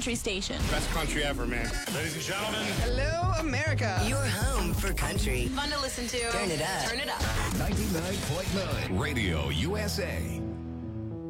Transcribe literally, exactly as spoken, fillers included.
country station. Best country ever, man. Ladies and gentlemen. Hello, America. Your home for country. Fun to listen to. Turn it up. Turn it up. ninety-nine point nine Radio U S A.